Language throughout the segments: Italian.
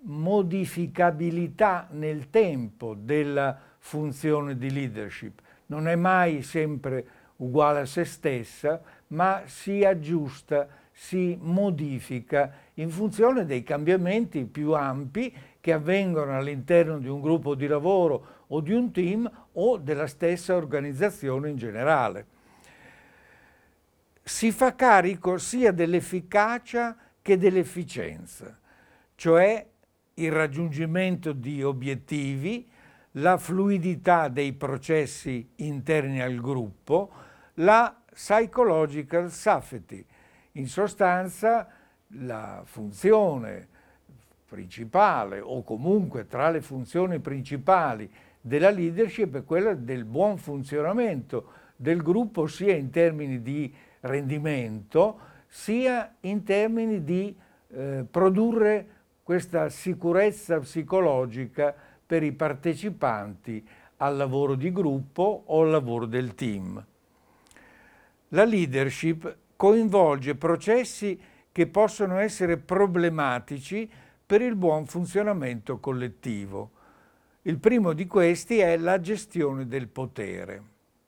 modificabilità nel tempo della funzione di leadership. Non è mai sempre uguale a se stessa, ma si aggiusta, si modifica in funzione dei cambiamenti più ampi che avvengono all'interno di un gruppo di lavoro o di un team o della stessa organizzazione in generale. Si fa carico sia dell'efficacia che dell'efficienza, cioè il raggiungimento di obiettivi, la fluidità dei processi interni al gruppo, la psychological safety. In sostanza, la funzione principale, o comunque tra le funzioni principali della leadership, è quella del buon funzionamento del gruppo, sia in termini di rendimento, sia in termini di produrre questa sicurezza psicologica per i partecipanti al lavoro di gruppo o al lavoro del team. La leadership coinvolge processi che possono essere problematici per il buon funzionamento collettivo. Il primo di questi è la gestione del potere.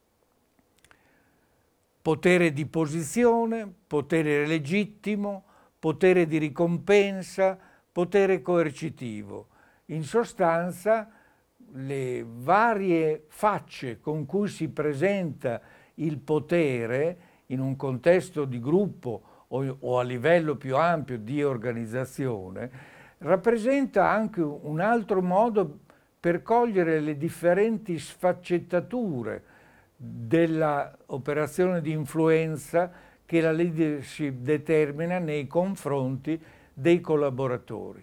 Potere di posizione, potere legittimo, potere di ricompensa, potere coercitivo. In sostanza, le varie facce con cui si presenta il potere in un contesto di gruppo o a livello più ampio di organizzazione rappresenta anche un altro modo per cogliere le differenti sfaccettature dell'operazione di influenza che la leadership determina nei confronti dei collaboratori.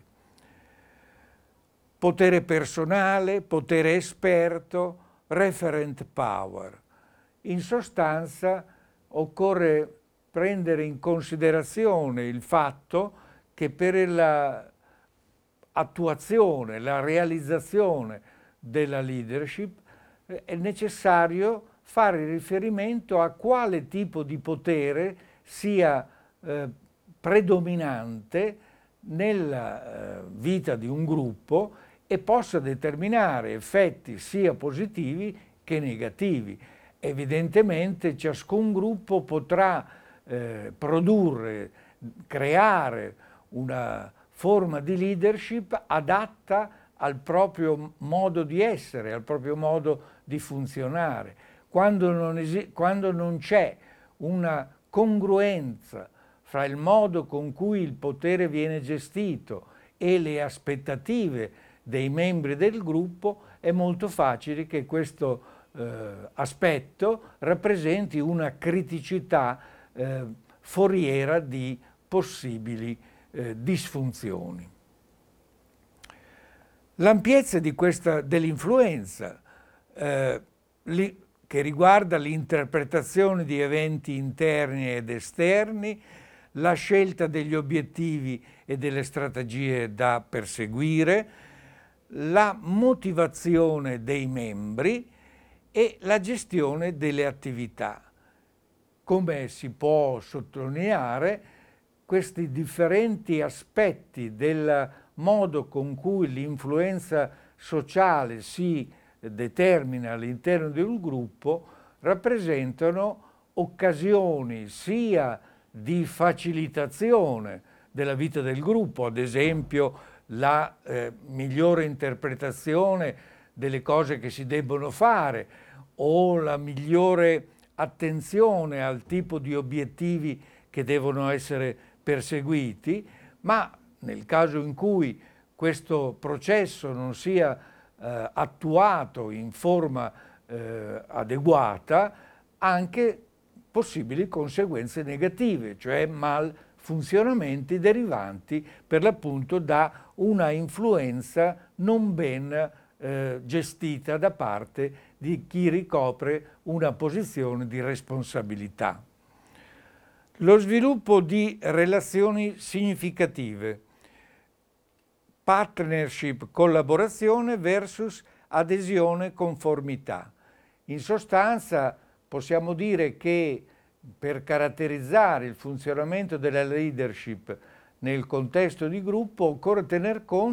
Potere personale, potere esperto, referent power. In sostanza occorre prendere in considerazione il fatto che per l'attuazione, la realizzazione della leadership è necessario fare riferimento a quale tipo di potere sia predominante nella vita di un gruppo e possa determinare effetti sia positivi che negativi. Evidentemente ciascun gruppo potrà produrre, creare una forma di leadership adatta al proprio modo di essere, al proprio modo di funzionare. Quando non c'è una congruenza fra il modo con cui il potere viene gestito e le aspettative dei membri del gruppo, è molto facile che questo aspetto rappresenti una criticità foriera di possibili disfunzioni. L'ampiezza dell'influenza che riguarda l'interpretazione di eventi interni ed esterni, la scelta degli obiettivi e delle strategie da perseguire, la motivazione dei membri e la gestione delle attività. Come si può sottolineare, questi differenti aspetti del modo con cui l'influenza sociale si determina all'interno di un gruppo rappresentano occasioni sia di facilitazione della vita del gruppo, ad esempio la migliore interpretazione delle cose che si debbono fare o la migliore attenzione al tipo di obiettivi che devono essere perseguiti, ma nel caso in cui questo processo non sia attuato in forma adeguata, anche possibili conseguenze negative, cioè malfunzionamenti derivanti per l'appunto da una influenza non ben gestita da parte di chi ricopre una posizione di responsabilità. Lo sviluppo di relazioni significative, partnership, collaborazione versus adesione, conformità. In sostanza possiamo dire che per caratterizzare il funzionamento della leadership nel contesto di gruppo occorre tener conto